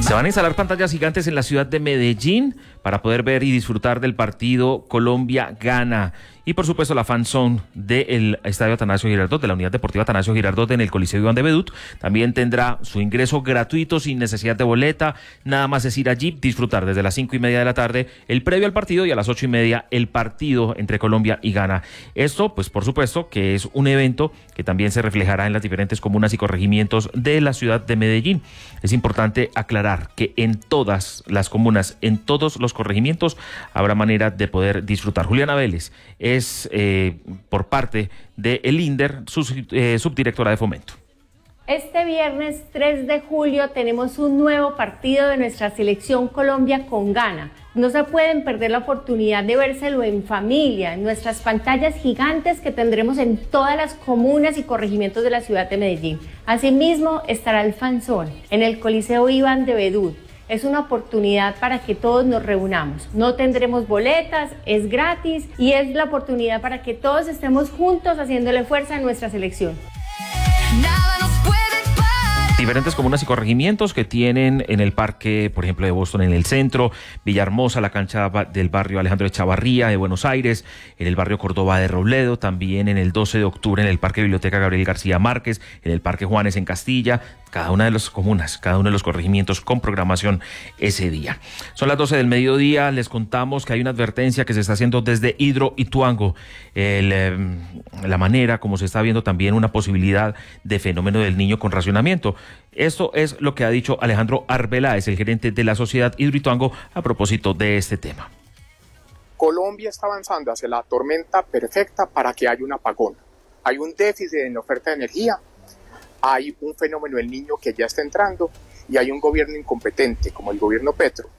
Se van a instalar pantallas gigantes en la ciudad de Medellín para poder ver y disfrutar del partido Colombia-Ghana. Y por supuesto la fan zone del Estadio Atanasio Girardot, de la Unidad Deportiva Atanasio Girardot en el Coliseo Iván de Bedut, también tendrá su ingreso gratuito sin necesidad de boleta. Nada más es ir allí, disfrutar desde las 5:30 de la tarde el previo al partido y a las 8:30 el partido entre Colombia y Ghana. Esto, pues por supuesto que es un evento que también se reflejará en las diferentes comunas y corregimientos de la ciudad de Medellín. Es importante aclarar que en todas las comunas, en todos los corregimientos, habrá manera de poder disfrutar. Juliana Vélez es por parte de el INDER, su subdirectora de fomento. Este viernes 3 de julio tenemos un nuevo partido de nuestra selección Colombia con Ghana. No se pueden perder la oportunidad de vérselo en familia, en nuestras pantallas gigantes que tendremos en todas las comunas y corregimientos de la ciudad de Medellín. Asimismo estará el fan zone en el Coliseo Iván de Bedut. Es una oportunidad para que todos nos reunamos. No tendremos boletas, es gratis y es la oportunidad para que todos estemos juntos haciéndole fuerza a nuestra selección. Diferentes comunas y corregimientos que tienen en el parque, por ejemplo, de Boston en el centro, Villahermosa, la cancha del barrio Alejandro Echavarría de Buenos Aires, en el barrio Córdoba de Robledo, también en el 12 de octubre en el parque Biblioteca Gabriel García Márquez, en el parque Juanes en Castilla, cada una de las comunas, cada uno de los corregimientos con programación ese día. Son las 12 del mediodía, les contamos que hay una advertencia que se está haciendo desde Hidroituango, la manera como se está viendo también una posibilidad de fenómeno del niño con racionamiento. Esto es lo que ha dicho Alejandro Arbeláez, el gerente de la sociedad Hidroituango, a propósito de este tema. Colombia está avanzando hacia la tormenta perfecta para que haya un apagón. Hay un déficit en la oferta de energía, hay un fenómeno del niño que ya está entrando y hay un gobierno incompetente como el gobierno Petro.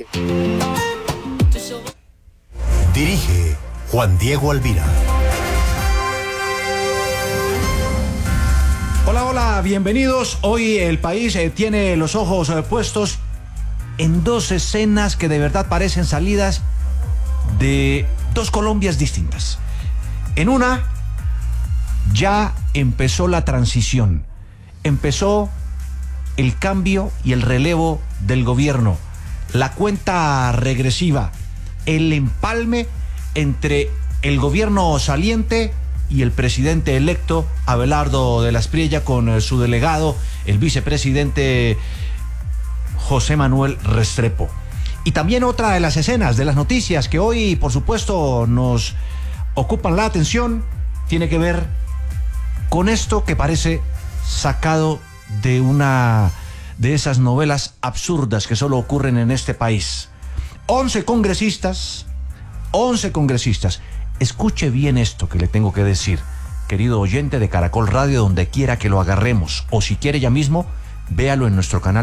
Dirige Juan Diego Alvira. Hola, bienvenidos. Hoy el país tiene los ojos puestos en dos escenas que de verdad parecen salidas de dos Colombias distintas. En una ya empezó la transición, empezó el cambio y el relevo del gobierno, la cuenta regresiva, el empalme entre el gobierno saliente y el presidente electo Abelardo de la Espriella con su delegado, el vicepresidente José Manuel Restrepo. Y también otra de las escenas de las noticias que hoy, por supuesto, nos ocupan la atención, tiene que ver con esto que parece sacado de una de esas novelas absurdas que solo ocurren en este país. 11 congresistas. Escuche bien esto que le tengo que decir, querido oyente de Caracol Radio, donde quiera que lo agarremos, o si quiere ya mismo, véalo en nuestro canal